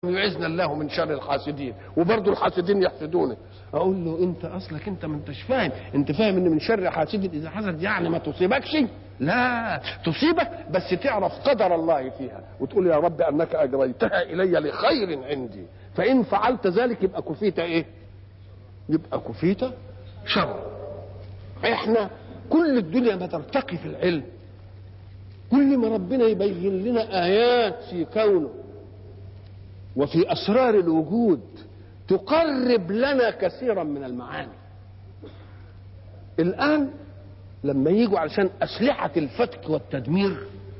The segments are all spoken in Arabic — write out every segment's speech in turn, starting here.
يعزنا الله من شر الحاسدين، وبرضه الحاسدين يحسدونه. اقول له انت اصلك انت ما انتش فاهم، انت فاهم ان من شر حاسد اذا حسد يعني ما تصيبكش؟ لا، تصيبك بس تعرف قدر الله فيها وتقول يا رب انك اجريتها الي لخير عندي، فان فعلت ذلك يبقى كفيت ايه؟ يبقى كفيت شر. احنا كل الدنيا ما ترتقي في العلم، كل ما ربنا يبين لنا ايات في كونه وفي أسرار الوجود تقرب لنا كثيرا من المعاني. الآن لما يجوا علشان أسلحة الفتك والتدمير،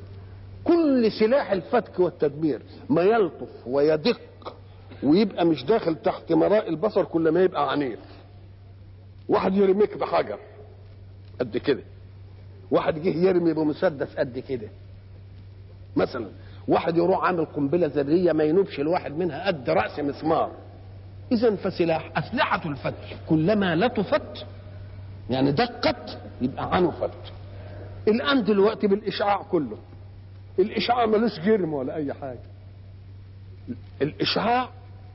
كل سلاح الفتك والتدمير ما يلطف ويدق ويبقى مش داخل تحت مراء البصر كل ما يبقى عنيف. واحد يرميك بحجر قد كده، واحد جه يرمي بمسدس قد كده مثلا، واحد يروح عامل قنبله ذريه ما ينوبش الواحد منها قد راس مسمار. اذا فسلاح اسلحه الفتك كلما لطفت يعني دقت يبقى عنفت. الان دلوقتي بالاشعاع كله، الاشعاع ملوش جرم ولا اي حاجه، الاشعاع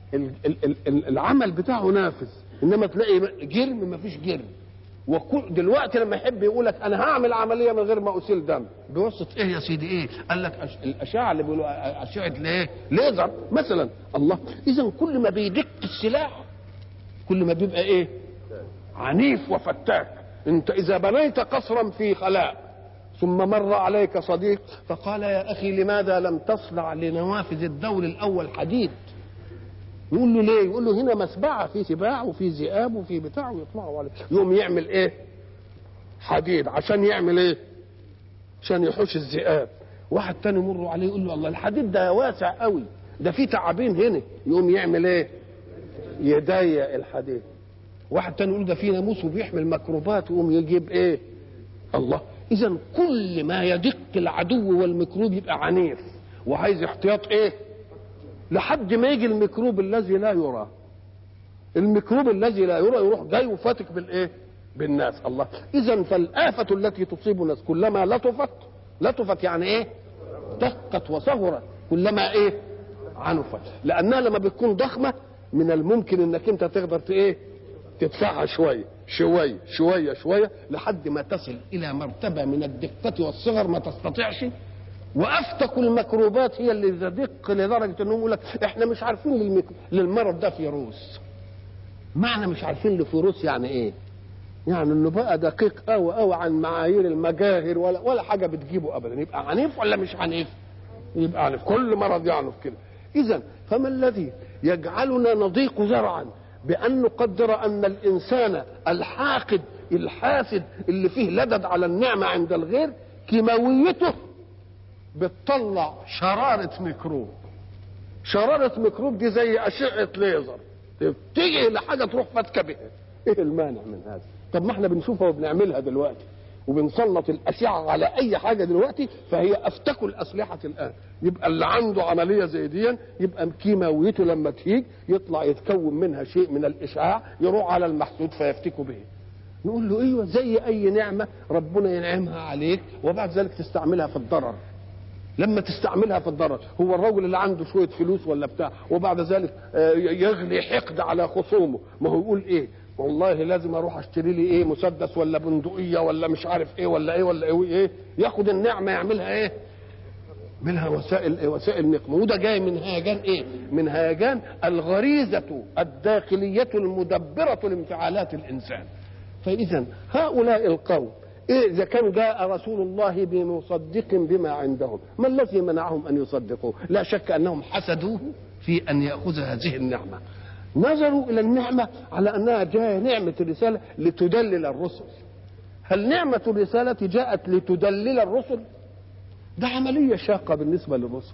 العمل بتاعه نافذ، انما تلاقي جرم ما فيش جرم. دلوقتي لما يحب يقول لك انا هعمل عمليه من غير ما اسيل دم، بواسطه ايه يا سيدي؟ ايه قال لك؟ الاشعه اللي بيقولوا اشعه ليه؟ ليزر مثلا. الله، اذا كل ما بيدق السلاح كل ما بيبقى ايه؟ عنيف وفتاك. انت اذا بنيت قصرا في خلاء ثم مر عليك صديق فقال يا اخي لماذا لم تصنع لنوافذ الدور الاول حديد؟ يقول له ليه؟ يقول له هنا مسبعه في سباع وفي ذئاب وفي بتاع ويطلعوا عليه. يقوم يعمل ايه؟ حديد. عشان يعمل ايه؟ عشان يحوش الذئاب. واحد تاني يمر عليه يقول له الله الحديد ده واسع قوي، ده فيه تعابين هنا. يقوم يعمل ايه؟ يضيق الحديد. واحد تاني يقول ده فيه ناموس وبيحمل ميكروبات، يقوم يجيب ايه؟ الله. اذا كل ما يدق العدو والميكروب يبقى عنيف وعايز احتياط ايه؟ لحد ما يجي الميكروب الذي لا يرى. الميكروب الذي لا يرى يروح جاي وفاتك بالايه؟ بالناس. الله. اذا فالآفة التي تصيب الناس كلما لطفت يعني ايه؟ دقت وصغرت، كلما ايه؟ عنفت. لانها لما بتكون ضخمه من الممكن انك انت تقدر ايه؟ تدفعها شويه شويه شويه شويه لحد ما تصل الى مرتبه من الدقه والصغر ما تستطيعش. وافتك الميكروبات هي اللي تدق لدرجه انهم يقول لك احنا مش عارفين للمرض ده فيروس. معنى مش عارفين لفيروس يعني ايه؟ يعني انه بقى دقيق قوي عن معايير المجاهر ولا حاجه بتجيبه ابدا. يبقى عنيف ولا مش عنيف؟ يبقى عنيف. كل مرض يعنف كده. اذا فما الذي يجعلنا نضيق ذرعا بان نقدر ان الانسان الحاقد الحاسد اللي فيه لدد على النعمه عند الغير كيماويته بتطلع شرارة ميكروب. شرارة ميكروب دي زي أشعة ليزر تيجي لحاجة تروح فاتكة بها. ايه المانع من هذا؟ طب ما احنا بنشوفها وبنعملها دلوقتي وبنسلط الأشعة على أي حاجة دلوقتي، فهي أفتك الأسلحة الآن. يبقى اللي عنده عملية زي دي يبقى كيماويته لما تيجي يطلع يتكون منها شيء من الإشعاع يروح على المحسود فيفتكوا به. نقول له ايوه زي أي نعمة ربنا ينعمها عليك وبعد ذلك تستعملها في الضرر. لما تستعملها في الضرر، هو الرجل اللي عنده شويه فلوس ولا بتاع وبعد ذلك يغلي حقد على خصومه، ما هو يقول ايه؟ والله لازم اروح اشتري لي ايه؟ مسدس ولا بندقيه ولا مش عارف ايه ولا ايه ولا ايه؟ ياخد النعمه يعملها ايه؟ منها وسائل نقمه. وده جاي من هيجان ايه؟ من هيجان الغريزه الداخليه المدبره لانفعالات الانسان. فاذا هؤلاء القوم إيه إذا كان جاء رسول الله بمصدق بما عندهم، ما الذي منعهم أن يصدقوه؟ لا شك أنهم حسدوه في أن يأخذ هذه النعمة. نظروا إلى النعمة على أنها جاء نعمة الرسالة لتدلل الرسل. هل نعمة الرسالة جاءت لتدلل الرسل؟ ده عملية شاقة بالنسبة للرسل.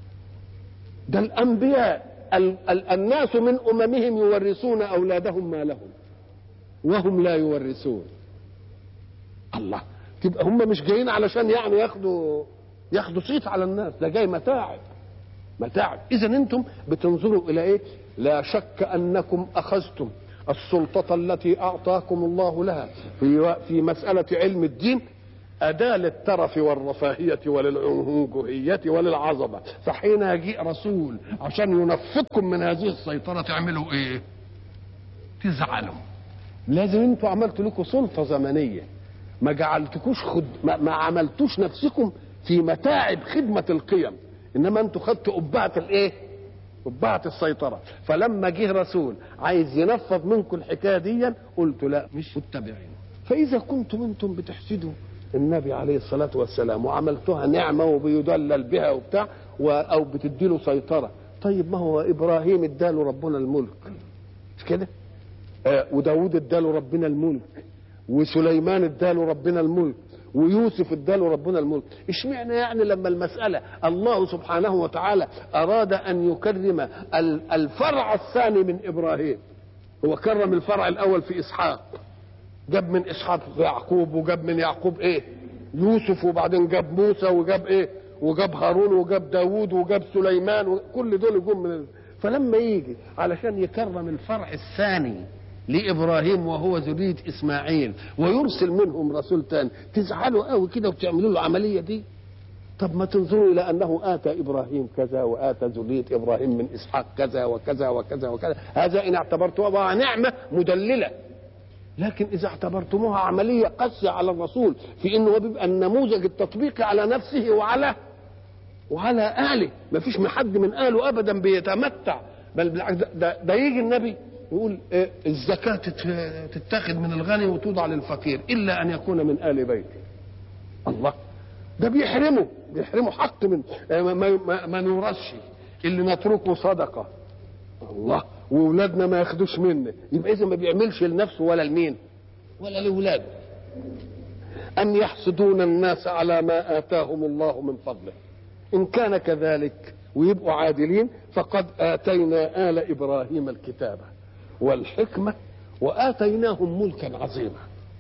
ده الأنبياء الناس من أممهم يورثون أولادهم ما لهم وهم لا يورثون. الله. تبقى هم مش جايين علشان يعني ياخدوا صيت على الناس، ده جاي متاعب. اذا انتم بتنظروا الى ايه؟ لا شك انكم اخذتم السلطه التي اعطاكم الله لها في مساله علم الدين أداة للترف والرفاهية وللعنجهية وللعظمة. فحين يجيء رسول عشان ينفذكم من هذه السيطرة تعملوا ايه؟ تزعلوا. لازم انتوا عملتوا لكم سلطة زمنية، ما جعلتكوش ما عملتوش نفسكم في متاعب خدمة القيم، انما انتوا خدتوا قبعة الايه؟ قبعة السيطرة. فلما جه رسول عايز ينفذ منكم الحكاية دي قلتوا لا مش متبعين. فإذا كنتم انتم بتحسدوا النبي عليه الصلاة والسلام وعملتوها نعمة وبيدلل بها وبتاع أو بتديله سيطرة، طيب ما هو إبراهيم اداله ربنا الملك مش كده؟ وداود اداله ربنا الملك، وسليمان اداله ربنا الملك، ويوسف اداله ربنا الملك. اشمعنى يعني لما المسألة الله سبحانه وتعالى أراد أن يكرم الفرع الثاني من إبراهيم، هو كرم الفرع الأول في إسحاق، جاب من إسحاق يعقوب، وجاب من يعقوب إيه؟ يوسف، وبعدين جاب موسى، وجاب إيه؟ وجاب هارون، وجاب داود، وجاب سليمان، وكل دول جم من فلما يجي علشان يكرم الفرع الثاني لإبراهيم وهو ذرية إسماعيل ويرسل منهم رسول تاني، تزعلوا قوي كده وتعملوا له العملية دي؟ طب ما تنظروا إلى أنه آتى إبراهيم كذا، وآتى ذرية إبراهيم من إسحاق كذا وكذا وكذا وكذا. هذا إن اعتبرتوها نعمة مدللة، لكن إذا اعتبرتموها عملية قاسية على الرسول في إنه بيبقى النموذج التطبيقي على نفسه وعلى آله، ما فيش حد من آله أبدا بيتمتع، بل بالعكس ده يجي النبي يقول الزكاة تتاخذ من الغني وتوضع للفقير إلا أن يكون من آل بيته. الله، ده بيحرمه حق من ما نورثش، اللي نتركه صدقة. الله، وولادنا ما ياخدوش منه، يبقى إذا ما بيعملش لنفسه ولا لمين ولا لولاده. أم يحسدون الناس على ما آتاهم الله من فضله، إن كان كذلك ويبقوا عادلين فقد آتينا آل إبراهيم الكتاب والحكمة وآتيناهم ملكا عظيما.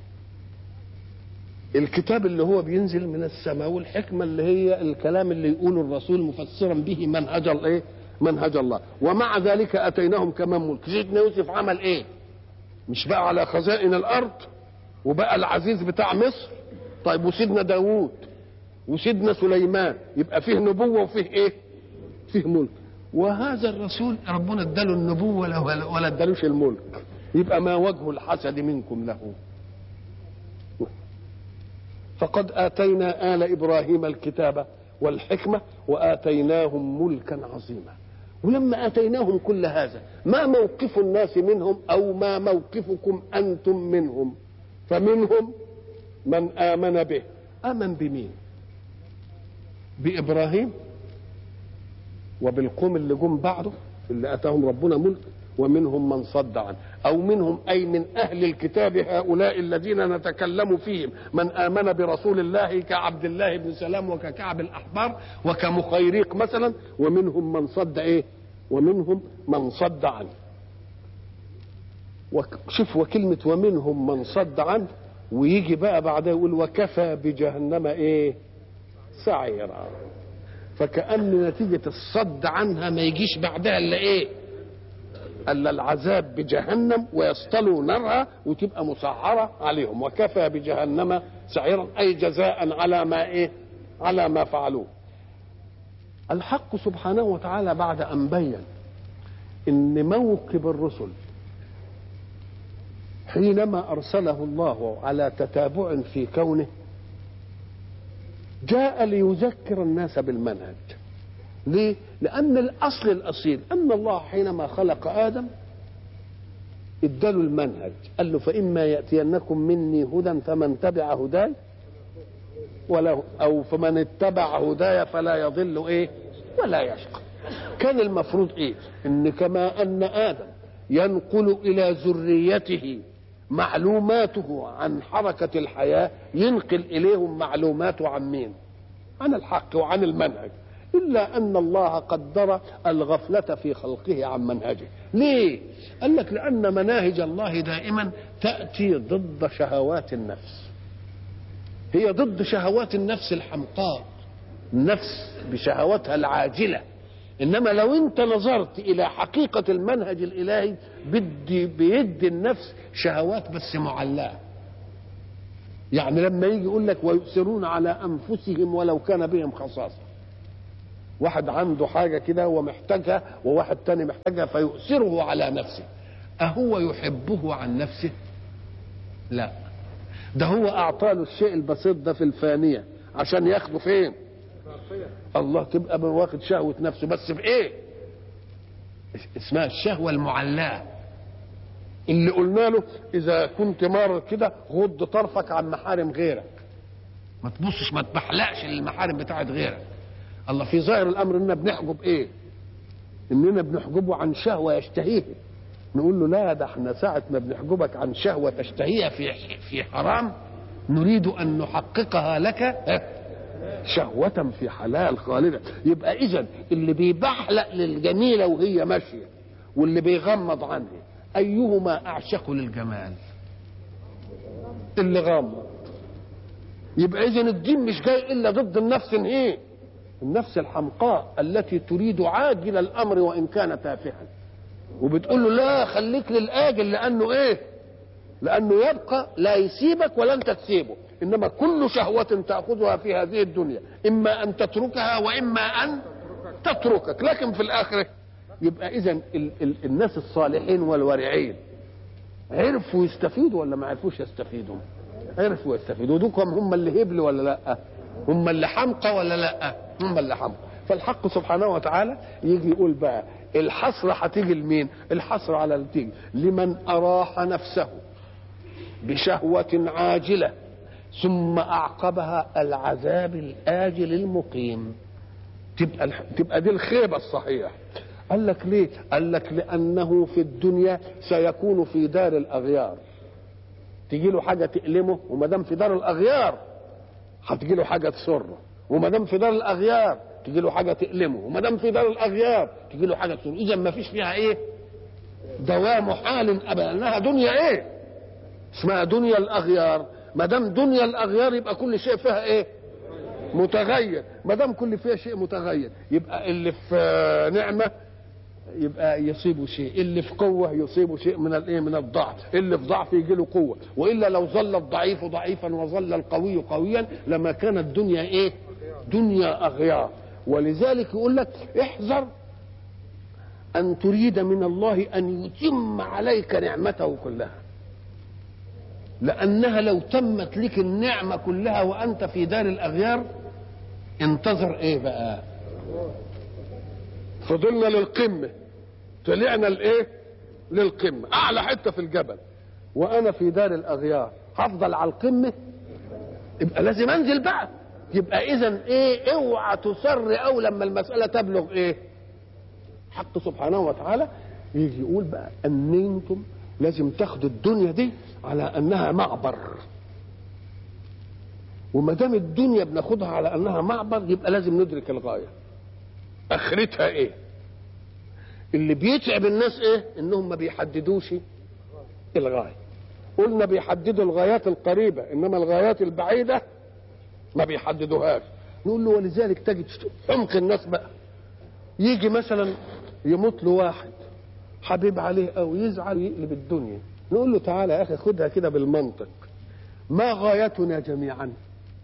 الكتاب اللي هو بينزل من السماء، والحكمة اللي هي الكلام اللي يقوله الرسول مفسرا به منهج الله. ومع ذلك آتيناهم كمان ملك. سيدنا يوسف عمل ايه؟ مش بقى على خزائن الأرض وبقى العزيز بتاع مصر؟ طيب وسيدنا داوود وسيدنا سليمان، يبقى فيه نبوة وفيه ايه؟ فيه ملك. وهذا الرسول ربنا اداله النبوة ولا ادالوش الملك، يبقى ما وجه الحسد منكم له؟ فقد آتينا آل إبراهيم الكتاب والحكمة وآتيناهم ملكا عظيما. ولما آتيناهم كل هذا، ما موقف الناس منهم أو ما موقفكم أنتم منهم؟ فمنهم من آمن به. آمن بمين؟ بإبراهيم وبالقوم اللي جم بعده اللي آتاهم ربنا ملك، ومنهم من صد عنه، أو منهم أي من أهل الكتاب هؤلاء الذين نتكلم فيهم، من آمن برسول الله كعبد الله بن سلام وككعب الأحبار وكمخيريق مثلا، ومنهم من صد إيه؟ ومنهم من صد عنه. شوف، وكلمة ومنهم من صد عنه، ويجي بقى بعدها يقول وكفى بجهنم إيه؟ سعيرا. فكأن نتيجة الصد عنها ما يجيش بعدها إلا إيه؟ ألا العذاب بجهنم ويصطلوا نارها وتبقى مسعرة عليهم. وكفى بجهنم سعيرا، أي جزاء على ما إيه؟ على ما فعلوه. الحق سبحانه وتعالى بعد أن بين إن موكب الرسل حينما أرسله الله على تتابع في كونه جاء ليذكر الناس بالمنهج. ليه؟ لأن الأصل الأصيل أن الله حينما خلق آدم اداله المنهج، قال له فإما يأتينكم مني هدى فمن تبع هداي أو فمن اتبع هداي فلا يضل إيه؟ ولا يشقى. كان المفروض إيه؟ إن كما أن آدم ينقل إلى ذريته معلوماته عن حركة الحياة، ينقل إليهم معلوماته عن مين؟ عن الحق وعن المنهج. إلا أن الله قدر الغفلة في خلقه عن منهجه. ليه؟ قال لك لأن مناهج الله دائما تأتي ضد شهوات النفس، هي ضد شهوات النفس الحمقاء، النفس بشهواتها العاجلة. إنما لو أنت نظرت إلى حقيقة المنهج الإلهي بيدي النفس شهوات بس معلقة، يعني لما يجي يقول لك ويؤثرون على انفسهم ولو كان بهم خصاصه، واحد عنده حاجه كده ومحتاجها وواحد تاني محتاجها فيؤثره على نفسه، اهو يحبه عن نفسه؟ لا، ده هو اعطى له الشيء البسيط ده في الفانيه عشان ياخده فين؟ الله. تبقى واخد شهوه نفسه بس بايه؟ اسمها الشهوه المعلاه، اللي قلنا له اذا كنت مار كده غض طرفك عن محارم غيرك، ما تبصش ما تبحلقش للمحارم بتاعت غيرك. الله في ظاهر الامر اننا بنحجب ايه؟ اننا بنحجبه عن شهوه يشتهيها. نقول له لا، ده احنا ساعه ما بنحجبك عن شهوه تشتهيها في حرام نريد ان نحققها لك شهوه في حلال خالده. يبقى اذا اللي بيبحلق للجميله وهي ماشيه واللي بيغمض عنها ايهما اعشق للجمال؟ اللي غامض. يبقى اذا الدين مش جاي الا ضد النفس ايه؟ النفس الحمقاء التي تريد عاجل الامر وان كان تافها، وبتقول له لا خليك للاجل لانه ايه؟ لانه يبقى لا يسيبك ولا انت تسيبه، انما كل شهوه تاخذها في هذه الدنيا اما ان تتركها واما ان تتركك، لكن في الاخره. يبقى اذا الناس الصالحين والورعين عرفوا يستفيدوا ولا ما عرفوش يستفيدوا؟ عرفوا يستفيدوا. دوكم هم اللي هبلوا ولا لا؟ هم اللي حمقى ولا لا؟ هم اللي حمقى. فالحق سبحانه وتعالى يجي يقول بقى الحسرة هتيجي لمين؟ الحسرة على اللي تيجي لمن أراح نفسه بشهوة عاجلة ثم أعقبها العذاب الآجل المقيم. تبقى دي الخيبة الصحيحة. قال لك ليه؟ قال لك لأنه في الدنيا سيكون في دار الأغيار، تجي له حاجة تألمه، وما دام في دار الأغيار هتجي له حاجة تسره، وما دام في دار الأغيار تجي له حاجة تألمه، وما دام في دار الأغيار تجي له حاجة تسره. إذا ما فيش فيها إيه؟ دوام حال أبدا، إنها دنيا إيه؟ اسمها دنيا الأغيار. ما دام دنيا الأغيار يبقى كل شيء فيها إيه؟ متغير. ما دام كل فيها شيء متغير يبقى اللي في نعمة يبقى يصيبه شيء، اللي في قوة يصيبه شيء من الايه؟ من الضعف، اللي في ضعف يجي له قوة، والا لو ظل الضعيف ضعيفا وظل القوي قويا لما كانت الدنيا ايه؟ دنيا اغيار. ولذلك يقول لك احذر ان تريد من الله ان يتم عليك نعمته كلها، لانها لو تمت لك النعمة كلها وانت في دار الاغيار انتظر ايه بقى؟ فضلنا للقمة، طلعنا الايه؟ للقمة، اعلى حتة في الجبل، وانا في دار الاغيار هفضل على القمة؟ يبقى لازم انزل بقى. يبقى اذا ايه؟ اوعى تصر او لما المسألة تبلغ ايه؟ حق سبحانه وتعالى يجي يقول بقى ان انتم لازم تاخدوا الدنيا دي على انها معبر، وما دام الدنيا بناخدها على انها معبر يبقى لازم ندرك الغاية اخرتها ايه. اللي بيتعب الناس ايه؟ انهم ما بيحددوش الغايه. قلنا بيحددوا الغايات القريبه انما الغايات البعيده ما بيحددوهاش. نقول له ولذلك تجد عمق الناس بقى يجي مثلا يموت له واحد حبيب عليه او يزعل يقلب الدنيا، نقول له تعالى يا اخي خدها كده بالمنطق، ما غايتنا جميعا؟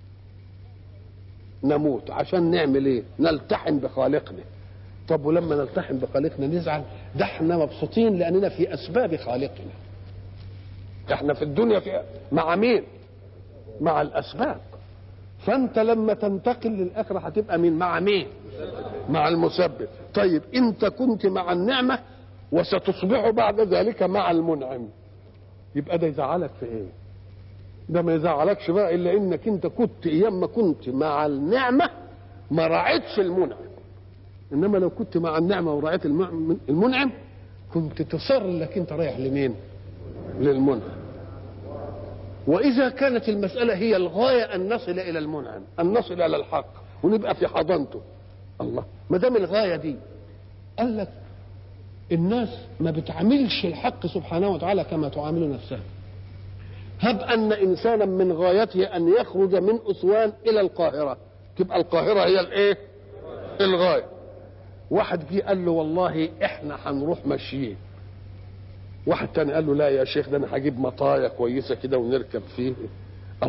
نموت عشان نعمل ايه؟ نلتحم بخالقنا. طب ولما نلتحم بخالقنا نزعل؟ ده احنا مبسوطين لاننا في اسباب خالقنا. احنا في الدنيا مع مين؟ مع الاسباب. فانت لما تنتقل للاخره هتبقى مع مين؟ مع المسبب. طيب انت كنت مع النعمه وستصبح بعد ذلك مع المنعم، يبقى ده يزعلك في ايه؟ ده ما يزعلكش بقى الا انك انت كنت ايام ما كنت مع النعمه ما راعيتش المنعم، انما لو كنت مع النعمه ورعيت المنعم كنت تصر انك انت رايح لمين؟ للمنعم. واذا كانت المساله هي الغايه ان نصل الى المنعم، ان نصل الى الحق ونبقى في حضانته، الله ما دام الغايه دي قال لك الناس ما بتعاملش الحق سبحانه وتعالى كما تعامل نفسها. هب ان انسانا من غايته ان يخرج من اسوان الى القاهره، تبقى القاهره هي الايه؟ الغايه. واحد جه قال له والله احنا هنروح ماشيين، واحد تاني قال له لا يا شيخ ده انا هجيب مطايا كويسه كده ونركب فيه. الله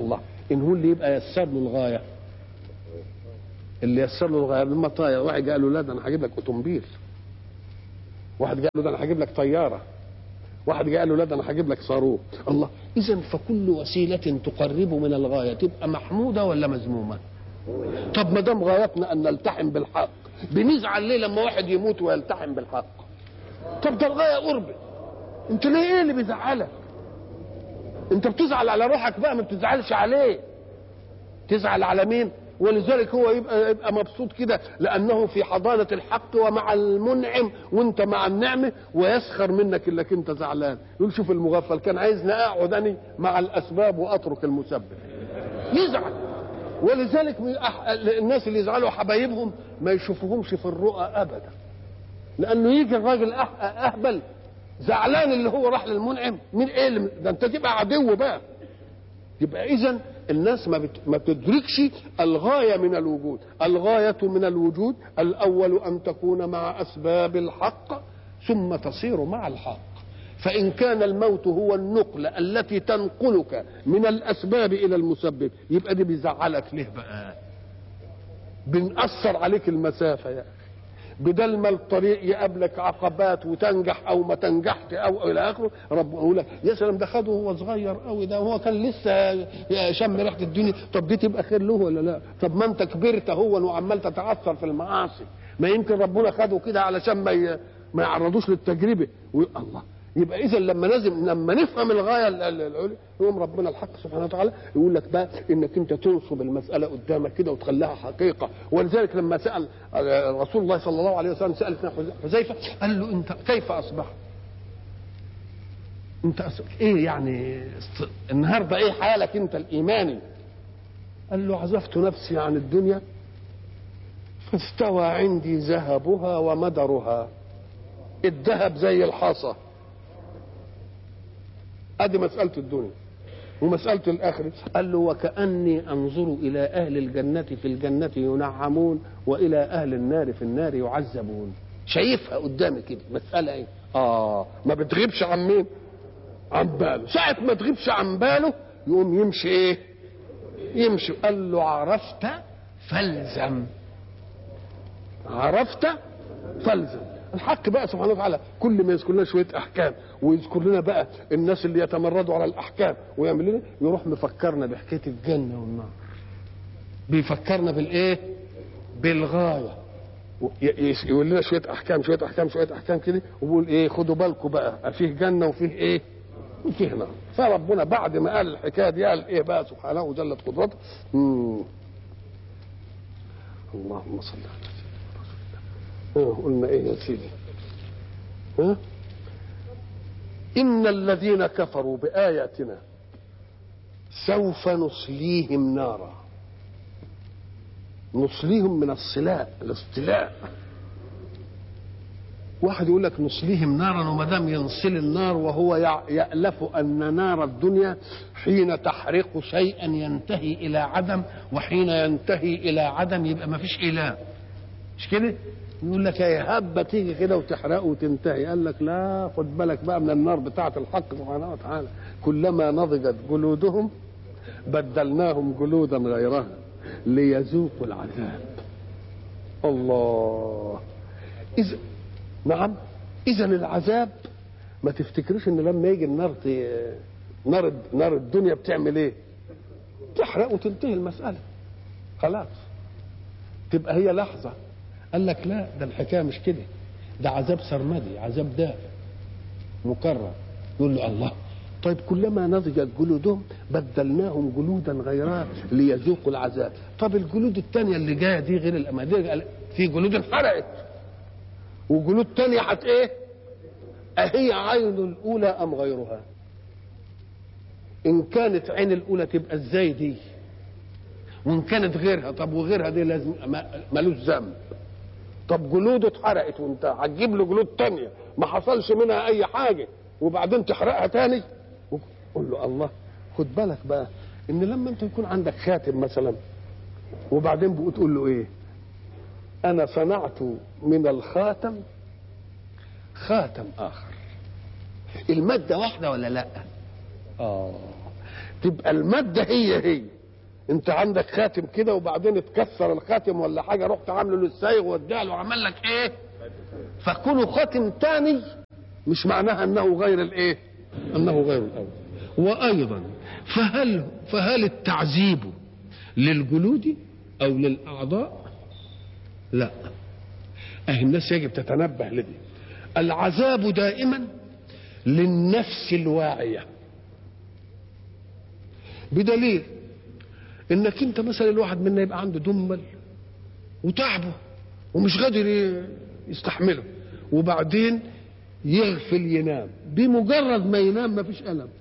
ان هو اللي يبقى يسر له الغايه، اللي يسر له الغايه. لما طاير واحد قال له لا ده انا هجيب لك اوتومبيل، واحد قال له ده انا هجيب لك طياره، واحد قال له لا ده انا هجيب لك صاروخ. الله، اذا فكل وسيله تقرب من الغايه تبقى محموده ولا مذمومه؟ طب ما دام غايتنا ان نلتحم بالحق، بنزعل ليه لما واحد يموت ويلتحم بالحق؟ طب ده الغايه قربت، انت ليه ايه اللي بيزعلك؟ انت بتزعل على روحك بقى، ما بتزعلش عليه. تزعل على مين؟ ولذلك هو يبقى مبسوط كده لانه في حضانه الحق ومع المنعم وانت مع النعمه، ويسخر منك انك انت زعلان. يقول شوف المغفل كان عايزني اقعد اني مع الاسباب واترك المسبب، يزعل. ولذلك الناس اللي يزعلوا حبايبهم ما يشوفوهمش في الرؤى ابدا، لانه يجي الراجل اهبل زعلان اللي هو راح للمنعم. مين ايه ده؟ انت تبقى عدو بقى. يبقى اذا الناس ما تدركش الغايه من الوجود. الغايه من الوجود الاول ان تكون مع اسباب الحق ثم تصير مع الحق. فان كان الموت هو النقله التي تنقلك من الاسباب الى المسبب، يبقى دي بيزعلك ليه بقى؟ بنأثر عليك المسافه يا اخي، بدل ما الطريق يقابلك عقبات وتنجح او ما تنجحت او الى اخره. رب يقول لك يا سلام ده خده وهو صغير قوي، ده هو كان لسه شم ريحه الدنيا. طب دي تبقى خير له ولا لا؟ طب ما انت كبرت هو وعمال تتعثر في المعاصي، ما يمكن ربنا خده كده علشان ما يعرضوش للتجربه. الله، يبقى اذا لما نفهم الغايه العليا يقوم ربنا الحق سبحانه وتعالى يقول لك بقى انك انت تنصب المساله قدامك كده وتخليها حقيقه. ولذلك لما سال رسول الله صلى الله عليه وسلم سال حذيفه قال له انت كيف اصبحت؟ انت ايه يعني النهارده ايه حالك انت الايماني؟ قال له عزفت نفسي عن الدنيا فاستوى عندي ذهبها ومدرها. الذهب زي الحصى، ادي مساله الدنيا ومساله الاخره. قال له وكاني انظر الى اهل الجنه في الجنه ينعمون والى اهل النار في النار يعذبون. شايفها قدامي كده مساله ايه؟ ما بتغيبش عن مين؟ عن باله. ساعه ما تغيبش عن باله يقوم يمشي ايه؟ يمشي. قال له عرفت فالزم، عرفت فالزم. الحق بقى سبحانه وتعالى كل ما يذكر لنا شويه احكام ويذكر لنا بقى الناس اللي يتمردوا على الاحكام ويعمل لنا، يروح مفكرنا بحكايه الجنه والنار، بيفكرنا بالايه؟ بالغايه. يقول لنا شويه احكام شويه احكام شويه احكام كده ويقول ايه؟ خدوا بالكم بقى فيه جنه وفيه ايه؟ وفيه نار. فربنا بعد ما قال الحكايه دي قال ايه بقى سبحانه وجلت قدرته؟ اللهم صل على سيدنا. قلنا ايه يا سيدي؟ إن الذين كفروا بآياتنا سوف نصليهم نارا. نصليهم من الصلاء، الاصطلاء. واحد يقول لك نصليهم نارا، وما دام ينصل النار وهو يألف أن نار الدنيا حين تحرق شيئا ينتهي إلى عدم، وحين ينتهي إلى عدم يبقى ما فيش إله، مش كده؟ يقول لك يا هبه تيجي كده وتحرقه وتنتهي. قال لك لا، خد بالك بقى من النار بتاعه الحق سبحانه وتعالى. كلما نضجت جلودهم بدلناهم جلودا غيرها ليذوقوا العذاب. الله. نعم، اذا العذاب ما تفتكرش ان لما يجي النار نار الدنيا بتعمل ايه؟ تحرق وتنتهي المساله خلاص، تبقى هي لحظه. قال لك لا، ده الحكايه مش كده، ده عذاب سرمدي، عذاب دافئ مكرر. يقول له الله، طيب كلما نضجت جلودهم بدلناهم جلودا غيرها ليذوقوا العذاب. طب الجلود الثانيه اللي جايه دي غير الاماديه، في جلود انحرقت وجلود ثانيه هت ايه؟ اهي عين الاولى ام غيرها؟ ان كانت عين الاولى تبقى ازاي دي؟ وان كانت غيرها، طب وغيرها دي لازم ملوش ذنب. طب جلوده اتحرقت وانت هتجيب له جلود تانية ما حصلش منها اي حاجه وبعدين تحرقها تاني؟ قول له الله، خد بالك بقى ان لما انت يكون عندك خاتم مثلا وبعدين بتقول له ايه؟ انا صنعت من الخاتم خاتم اخر. الماده واحده ولا لا؟ تبقى الماده هي انت عندك خاتم كده وبعدين اتكسر الخاتم ولا حاجه، رحت عامله للسايغ واداه له وعمل لك ايه؟ فكونه خاتم تاني مش معناها انه غير الايه؟ انه غير الاول. وايضا فهل التعذيب للجلود او للاعضاء؟ لا. الناس يجب تتنبه لدي. العذاب دائما للنفس الواعيه، بدليل انك انت مثلا الواحد منا يبقى عنده دمل وتعبه ومش قادر يستحمله، وبعدين يغفل ينام، بمجرد ما ينام ما فيش ألم.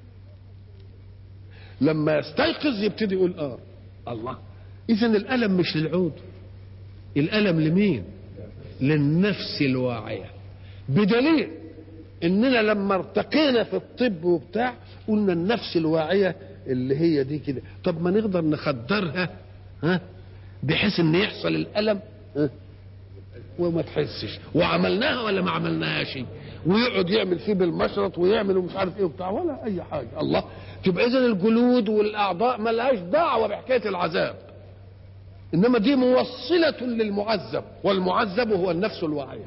لما يستيقظ يبتدي يقول الله. إذا الألم مش للعود، الألم لمين؟ للنفس الواعية. بدليل إننا لما ارتقينا في الطب وبتاع قلنا النفس الواعية اللي هي دي كده، طب ما نقدر نخدرها بحيث إن يحصل الألم وما تحسش، وعملناها ولا ما عملناهاش؟ ويقعد يعمل فيه بالمشرط ويعمل ومش عارف ايه وبتاع ولا اي حاجه. الله. تبقى اذا الجلود والاعضاء ما لهاش دعوه بحكايه العذاب، انما دي موصله للمعذب، والمعذب هو النفس الواعيه.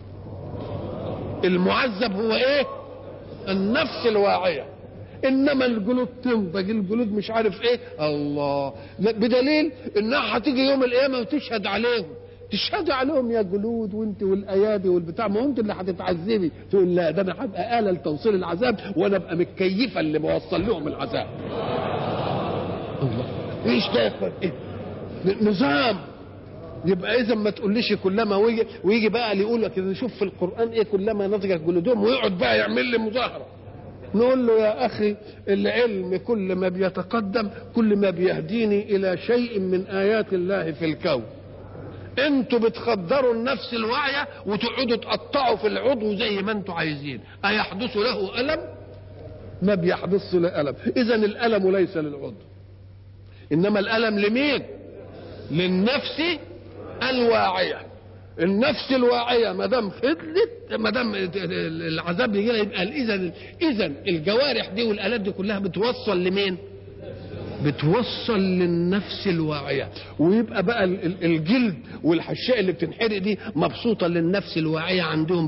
المعذب هو ايه؟ النفس الواعيه. انما الجلود تنضج، الجلود مش عارف ايه. الله. بدليل انها هتيجي يوم القيامه وتشهد عليهم، تشهدي عليهم يا جلود وانت والايادي والبتاع، ما انت اللي هتتعذبي. تقول لا، ده انا هبقى آلة لتوصيل العذاب وانا ابقى متكيفه اللي بوصل لهم العذاب. الله. ايش ده؟ إيه؟ نظام. يبقى اذا ما تقوليش كلما ويجي بقى اللي يقول لك نشوف في القران ايه كلما نضجت جلودهم، ويقعد بقى يعمل لي مظاهره. نقول له يا اخي العلم كل ما بيتقدم كل ما بيهديني الى شيء من ايات الله في الكون. انتوا بتخدروا النفس الواعيه وتقعدوا تقطعوا في العضو زي ما انتوا عايزين، ايحدث له الم؟ ما بيحدث له الم. اذا الالم ليس للعضو، انما الالم لمين؟ للنفس الواعيه. النفس الواعيه ما دام فضلت، ما دام العذاب يجي لها، يبقى اذا الجوارح دي والالات دي كلها بتوصل لمين؟ بتوصل للنفس الواعيه. ويبقى بقى الجلد والحشاء اللي بتنحرق دي مبسوطه للنفس الواعيه عندهم،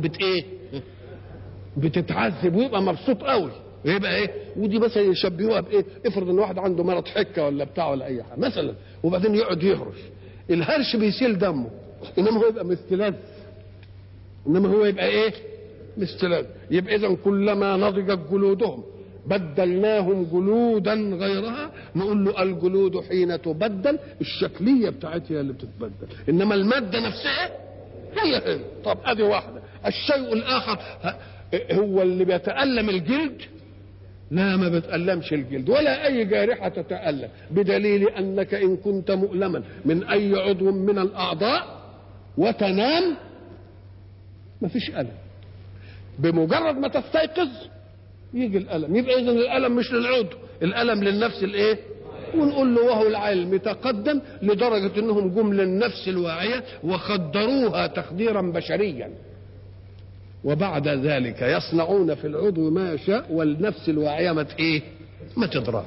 بتتعذب ويبقى مبسوط قوي. ويبقى ايه؟ ودي مثلا يشبهوها بايه؟ افرض ان واحد عنده مرض حكه ولا بتاع ولا اي حاجه مثلا، وبعدين يقعد يهرش، الهرش بيسيل دمه، انما هو يبقى مستلذ، انما هو يبقى ايه؟ مستلذ. يبقى اذا كلما نضجت جلودهم بدلناهم جلودا غيرها. نقول له الجلود حين تبدل الشكليه بتاعتها اللي بتتبدل، انما الماده نفسها هي. طب ادي واحده. الشيء الاخر هو اللي بيتألم الجلد؟ لا، ما بتألمش الجلد ولا اي جارحه تتألم، بدليل انك ان كنت مؤلما من اي عضو من الاعضاء وتنام ما فيش ألم، بمجرد ما تستيقظ يجي الألم. يبقى إذن الألم مش للعضو، الألم للنفس الإيه؟ ونقول له وهو العلم تقدم لدرجة إنهم جم للنفس الواعية وخدروها تخديرا بشريا، وبعد ذلك يصنعون في العضو ما يشاء والنفس الواعية ما تدراش.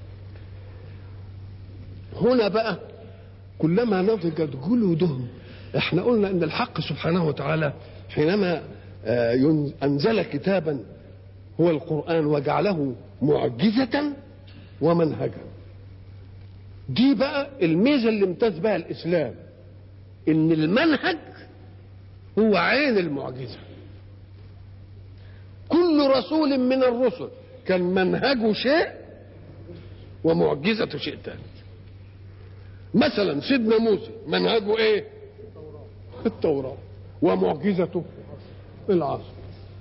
هنا بقى كلما نضجت جلودهم. احنا قلنا ان الحق سبحانه وتعالى حينما انزل كتابا هو القرآن وجعله معجزة ومنهجا، دي بقى الميزة اللي امتاز بها الإسلام، إن المنهج هو عين المعجزة. كل رسول من الرسل كان منهجه شيء ومعجزته شيء ثاني. مثلا سيدنا موسى منهجه ايه؟ التوراة، ومعجزته العصر.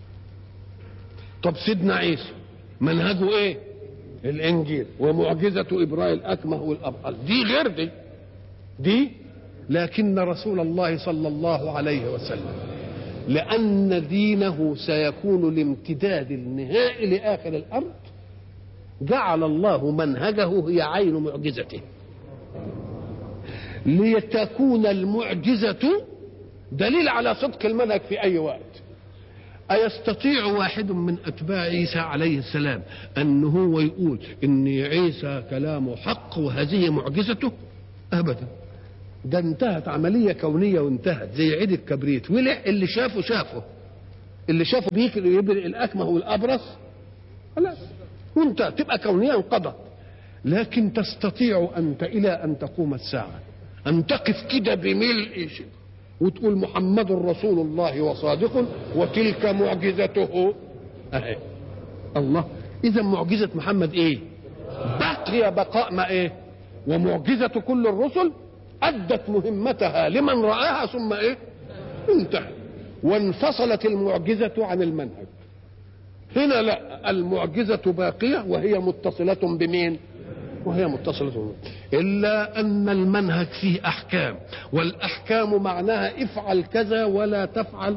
طب سيدنا عيسى منهجه ايه؟ الانجيل، ومعجزته ابراء الاكمه والابرص. دي غير دي لكن رسول الله صلى الله عليه وسلم لان دينه سيكون الامتداد النهائي لاخر الارض، جعل الله منهجه هي عين معجزته، لتكون المعجزه دليل على صدق المنهج في اي وقت. أيستطيع واحد من أتباع عيسى عليه السلام أن هو يقول إن عيسى كلامه حق وهذه معجزته؟ أبدا. ده انتهت عملية كونية وانتهت زي عيد الكبريت، ولع اللي شافه اللي شافه يبرئ الأكمه والأبرص خلاص وانت تبقى كونيا انقضت. لكن تستطيع أنت إلى أن تقوم الساعة أن تقف كده بملء وتقول محمد رسول الله وصادق وتلك معجزته اهي. الله، اذا معجزة محمد ايه؟ بقي بقاء ما ايه؟ ومعجزة كل الرسل ادت مهمتها لمن رآها ثم ايه؟ انتهى. وانفصلت المعجزة عن المنهج. هنا لا، المعجزة باقية وهي متصلة بمين؟ وهي متصلة بمين؟ إلا أن المنهج فيه أحكام، والأحكام معناها افعل كذا ولا تفعل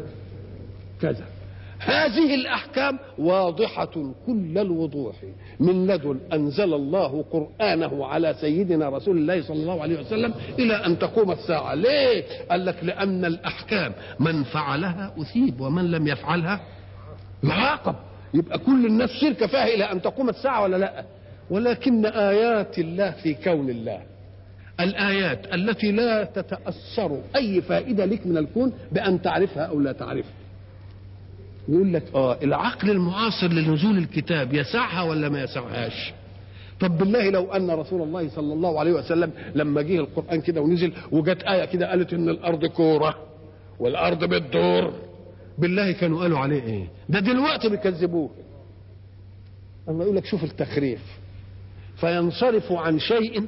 كذا. هذه الأحكام واضحة كل الوضوح من لدن أنزل الله قرآنه على سيدنا رسول الله صلى الله عليه وسلم إلى أن تقوم الساعة. ليه؟ قال لك لأن الأحكام من فعلها أثيب ومن لم يفعلها يعاقب. يبقى كل الناس شركة فيها إلى أن تقوم الساعة ولا لا؟ ولكن آيات الله في كون الله، الآيات التي لا تتأثر أي فائدة لك من الكون بأن تعرفها أو لا تعرفها. يقول لك العقل المعاصر لنزول الكتاب يسعها ولا ما يسعهاش؟ طب بالله لو أن رسول الله صلى الله عليه وسلم لما جه القرآن كده ونزل وجت آية كده قالت إن الأرض كورة والأرض بتدور، بالله كانوا قالوا عليه إيه؟ ده دلوقتي بيكذبوه. الله يقول لك شوف التخريف، فينصرف عن شيء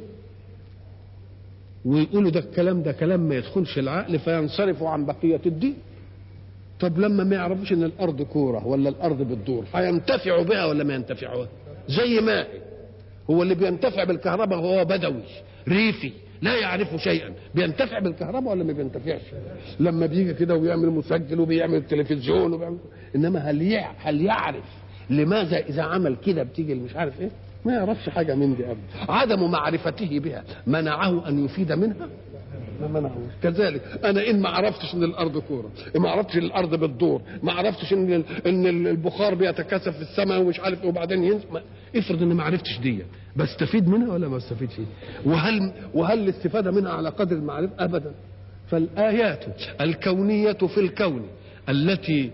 ويقولوا ده الكلام ده كلام ما يدخلش العقل فينصرف عن بقية الدين. طب لما ما يعرفوش ان الارض كوره ولا الارض بتدور هينتفعوا بها ولا ما ينتفعوها؟ زي ما هو اللي بينتفع بالكهرباء هو بدوي ريفي لا يعرف شيئا، بينتفع بالكهرباء ولا ما بينتفعش؟ لما بيجي كده ويعمل مسجل وبيعمل تلفزيون وبيعمل، انما هل يعرف لماذا اذا عمل كده بتيجي مش عارف ايه؟ ما يعرفش حاجه من دي ابدا. عدم معرفته بها منعه ان يفيد منها؟ ما منعه. كذلك انا ان ما عرفتش ان الارض كوره، ما عرفتش ان الارض بتدور، ما عرفتش ان البخار بيتكاثف في السماء ومش عارف ايه وبعدين ينزل، افرض ان ما عرفتش دي، بستفيد منها ولا ما بستفيدش؟ وهل الاستفاده منها على قدر المعرفه؟ ابدا. فالايات الكونيه في الكون التي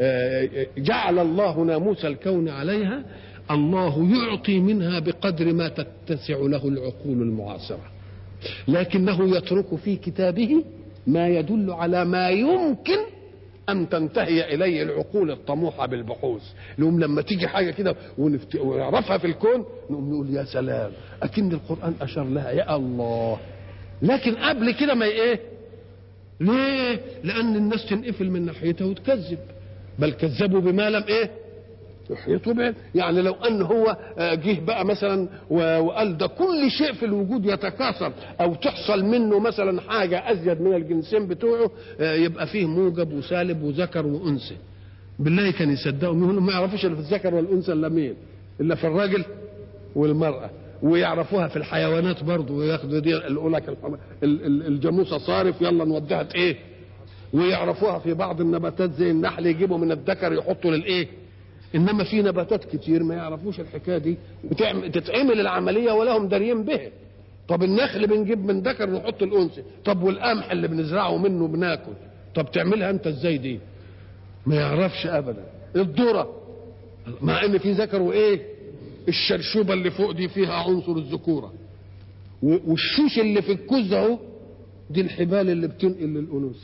جعل الله ناموس الكون عليها، الله يعطي منها بقدر ما تتسع له العقول المعاصرة، لكنه يترك في كتابه ما يدل على ما يمكن أن تنتهي إليه العقول الطموحة بالبحوث. لما تيجي حاجة كده ونعرفها في الكون نقوم نقول يا سلام أكن القرآن أشار لها يا الله. لكن قبل كده ما إيه؟ ليه؟ لأن الناس تنقفل من ناحيتها وتكذب، بل كذبوا بما لم إيه؟ يحيطوا به. يعني لو ان هو جه بقى مثلا وقال ده كل شيء في الوجود يتكاثر او تحصل منه مثلا حاجه ازيد من الجنسين بتوعه، يبقى فيه موجب وسالب وذكر وانثى، بالله كان يصدقوا؟ ما يعرفوش الا في الذكر والانثى الا مين؟ الا في الراجل والمراه. ويعرفوها في الحيوانات برضه، وياخدوا دي يقول لك الجاموسه صارف يلا نوديها ايه. ويعرفوها في بعض النباتات زي النحل يجيبوا من الذكر يحطوا للايه. انما في نباتات كتير ما يعرفوش الحكايه دي تتعمل العمليه ولا هم داريين به. طب النخل بنجيب من ذكر نحط الانثى، طب والقمح اللي بنزرعه منه بناكل، طب تعملها انت ازاي دي؟ ما يعرفش ابدا. الذره مع ان في ذكر وايه؟ الشرشوبه اللي فوق دي فيها عنصر الذكوره، والشوش اللي في الكوز اهو دي الحبال اللي بتنقل للانوثه.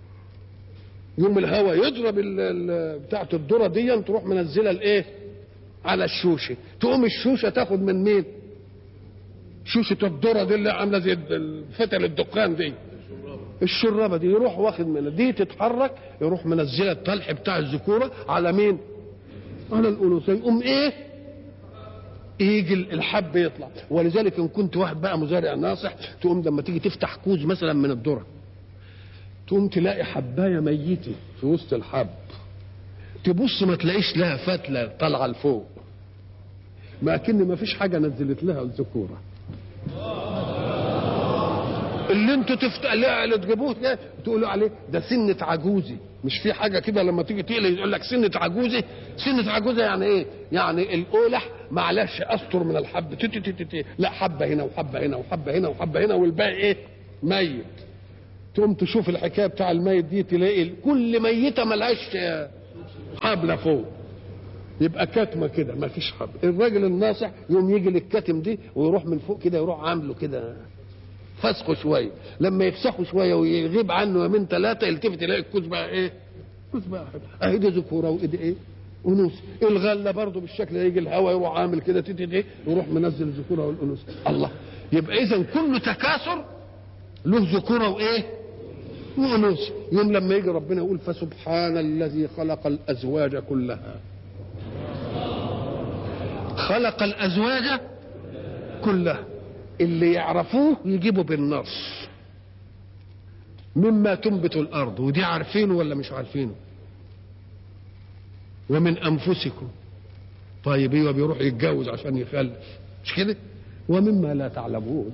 يوم الهواء يضرب بتاعت الذره دي تروح منزله الايه؟ على الشوشه، تقوم الشوشه تاخد من مين؟ شوشه الذره دي اللي عامله زي فتل الدخان دي، الشرابه دي، يروح واخد منها دي تتحرك يروح منزله الطلح بتاع الذكوره على مين؟ على الانوثه. يقوم ايه؟ يجي الحب يطلع. ولذلك ان كنت واحد بقى مزارع ناصح تقوم لما تيجي تفتح كوز مثلا من الذره تقوم تلاقي حبايه ميته في وسط الحب، تبص ما تلاقيش لها فتله طالعه لفوق، ما كأن ما فيش حاجه نزلت لها الذكوره. اللي انتوا اللي تجيبوه تقولوا عليه ده سنه عجوزي، مش في حاجه كده لما تيجي تقلي يقول لك سنه عجوزه. سنه عجوزه يعني ايه؟ يعني القولح معلش اسطر من الحب تي تي تي تي. لا، حبه هنا وحبه هنا وحبه هنا وحبه هنا والباقي ايه؟ ميت. تقوم تشوف الحكايه بتاع الميت دي تلاقي كل ميته ملهاش حبله فوق، يبقى كتمه كده ما فيش حبل. الراجل الناصح يقوم يجي للكتم دي ويروح من فوق كده، يروح عامله كده فسخه شويه، لما يفسخه شويه ويغيب عنه يومين ثلاثه يلتفت يلاقي الكوز بقى ايه؟ كوز بقى اهي دي ذكوره وايدي ايه؟ انوث. الغله برضه بالشكل ده، يجي الهواء يروح عامل كده تي يروح منزل الذكوره والانوث. الله، يبقى اذا كل تكاثر له ذكوره وايه؟ وانوث. يوم لما يجي ربنا يقول فسبحان الذي خلق الازواج كلها. خلق الازواج كلها، اللي يعرفوه يجيبوا بالنص مما تنبت الارض، ودي عارفينه ولا مش عارفينه؟ ومن انفسكم. طيب ايوه، بيروح يتجوز عشان يخلف، مش كده؟ ومما لا تعلمون.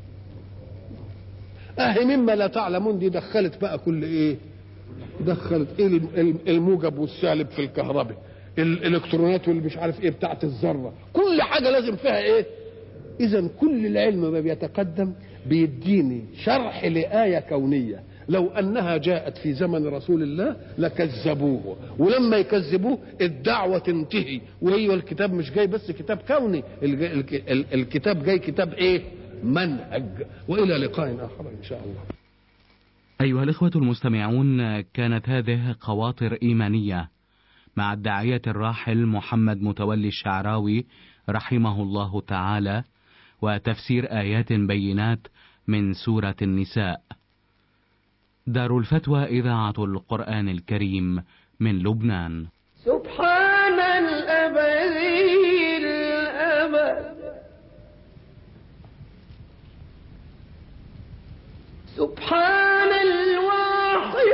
مما لا تعلمون دي دخلت بقى كل ايه؟ دخلت ايه؟ الموجب والسالب في الكهرباء، الالكترونات واللي مش عارف ايه بتاعت الذره، كل حاجه لازم فيها ايه؟ اذا كل العلم ما بيتقدم بيديني شرح لآية كونية لو انها جاءت في زمن رسول الله لكذبوه، ولما يكذبوه الدعوة تنتهي. وهي الكتاب مش جاي بس كتاب كوني، الكتاب جاي كتاب ايه؟ منهج. والى لقاء اخر ان شاء الله. ايها الاخوة المستمعون، كانت هذه خواطر ايمانية مع الداعية الراحل محمد متولي الشعراوي رحمه الله تعالى، وتفسير آيات بينات من سورة النساء. دار الفتوى إذاعة القرآن الكريم من لبنان. سبحان الأبدي الأبد، سبحان